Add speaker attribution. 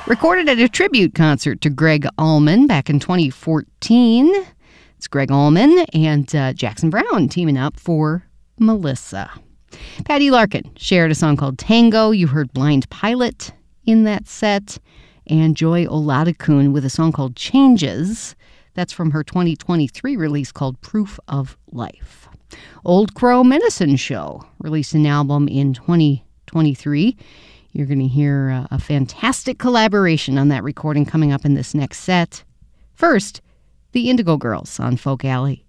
Speaker 1: Recorded at a tribute concert to Greg Allman back in 2014. It's Greg Allman and Jackson Browne teaming up for Melissa. Patty Larkin shared a song called Tango. You heard Blind Pilot in that set. And Joy Oladokun with a song called Changes. That's from her 2023 release called Proof of Life. Old Crow Medicine Show released an album in 2023. You're going to hear a fantastic collaboration on that recording coming up in this next set. First, the Indigo Girls on Folk Alley.